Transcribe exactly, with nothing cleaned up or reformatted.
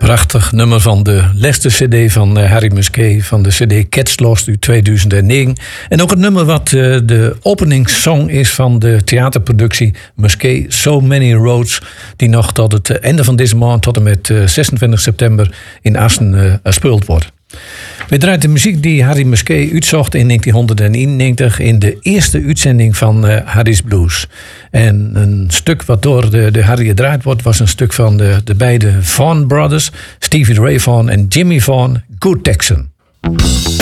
Prachtig nummer van de laatste cd van uh, Harry Musquet, van de cd Cats Lost uit tweeduizend negen. En ook het nummer wat uh, de openingssong is van de theaterproductie Musquet So Many Roads, die nog tot het einde van deze maand, tot en met uh, zesentwintig september in Assen uh, gespeeld wordt. We draaien de muziek die Harry Musquet uitzocht in negentien eenennegentig in de eerste uitzending van uh, Harry's Blues. En een stuk wat door de, de Harry gedraaid wordt, was een stuk van de, de beide Vaughan Brothers, Stevie Ray Vaughan en Jimmy Vaughan, Good Texan.